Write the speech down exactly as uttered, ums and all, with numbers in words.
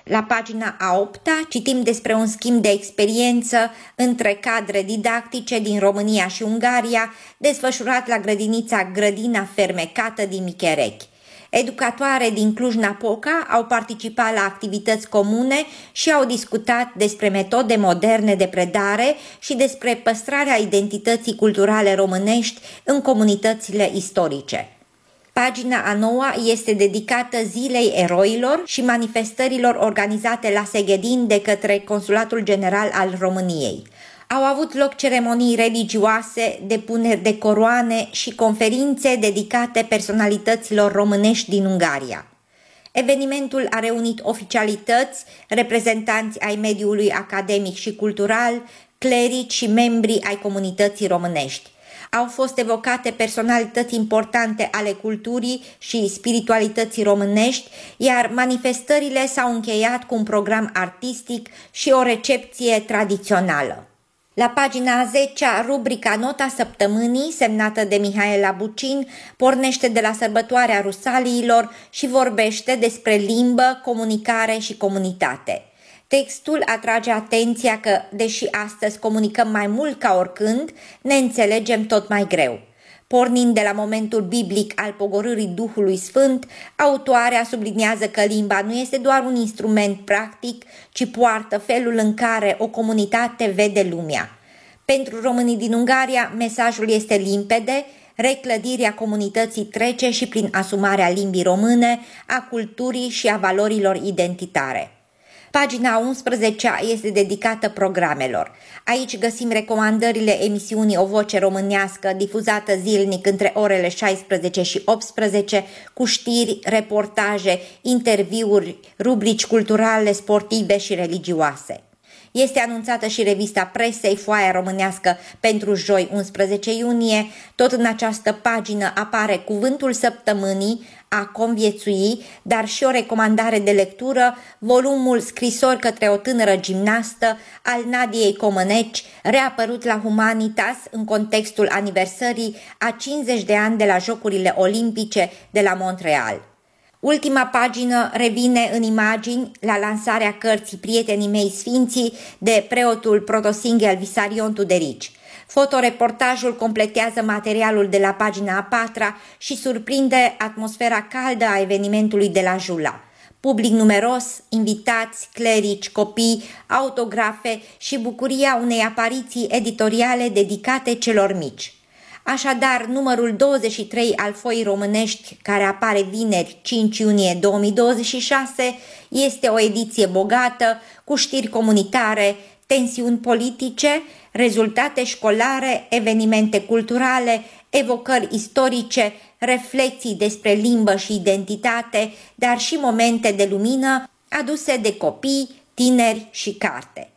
La pagina a opta citim despre un schimb de experiență între cadre didactice din România și Ungaria, desfășurat la grădinița Grădina Fermecată din Micherechi. Educatoare din Cluj-Napoca au participat la activități comune și au discutat despre metode moderne de predare și despre păstrarea identității culturale românești în comunitățile istorice. Pagina a noua este dedicată Zilei Eroilor și manifestărilor organizate la Seghedin de către Consulatul General al României. Au avut loc ceremonii religioase, depuneri de coroane și conferințe dedicate personalităților românești din Ungaria. Evenimentul a reunit oficialități, reprezentanți ai mediului academic și cultural, clerici și membri ai comunității românești. Au fost evocate personalități importante ale culturii și spiritualității românești, iar manifestările s-au încheiat cu un program artistic și o recepție tradițională. La pagina a zecea, rubrica Nota Săptămânii, semnată de Mihaela Bucin, pornește de la sărbătoarea Rusaliilor și vorbește despre limbă, comunicare și comunitate. Textul atrage atenția că, deși astăzi comunicăm mai mult ca oricând, ne înțelegem tot mai greu. Pornind de la momentul biblic al pogorârii Duhului Sfânt, autoarea subliniază că limba nu este doar un instrument practic, ci poartă felul în care o comunitate vede lumea. Pentru românii din Ungaria, mesajul este limpede: reclădirea comunității trece și prin asumarea limbii române, a culturii și a valorilor identitare. Pagina a unsprezecea este dedicată programelor. Aici găsim recomandările emisiunii O Voce Românească, difuzată zilnic între orele șaisprezece și optsprezece, cu știri, reportaje, interviuri, rubrici culturale, sportive și religioase. Este anunțată și revista presei Foaia Românească pentru joi unsprezece iunie. Tot în această pagină apare cuvântul săptămânii, a conviețui, dar și o recomandare de lectură, volumul Scrisori către o tânără gimnastă al Nadiei Comăneci, reapărut la Humanitas în contextul aniversării a cincizeci de ani de la Jocurile Olimpice de la Montreal. Ultima pagină revine în imagini la lansarea cărții Prietenii mei sfinții de preotul Protosinghel Visarion Tuderici. Fotoreportajul completează materialul de la pagina a patra și surprinde atmosfera caldă a evenimentului de la Jula. Public numeros, invitați, clerici, copii, autografe și bucuria unei apariții editoriale dedicate celor mici. Așadar, numărul douăzeci și trei al Foii Românești, care apare vineri cinci iunie două mii douăzeci și șase, este o ediție bogată, cu știri comunitare, tensiuni politice, rezultate școlare, evenimente culturale, evocări istorice, reflexii despre limbă și identitate, dar și momente de lumină aduse de copii, tineri și carte.